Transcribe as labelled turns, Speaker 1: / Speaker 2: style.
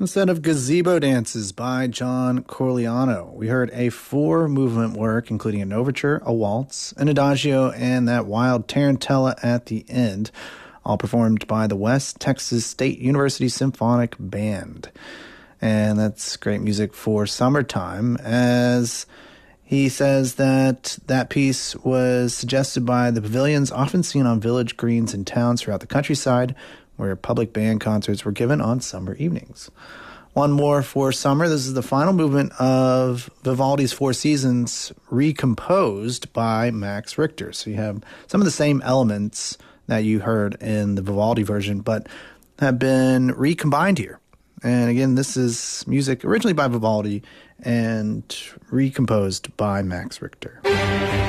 Speaker 1: Instead of Gazebo Dances by John Corigliano, we heard a four-movement work, including an overture, a waltz, an adagio, and that wild tarantella at the end, all performed by the West Texas State University Symphonic Band. And that's great music for summertime, as he says that that piece was suggested by the pavilions often seen on village greens in towns throughout the countryside, where public band concerts were given on summer evenings. One more for summer. This is the final movement of Vivaldi's Four Seasons, recomposed by Max Richter. So you have some of the same elements that you heard in the Vivaldi version, but have been recombined here. And again, this is music originally by Vivaldi and recomposed by Max Richter.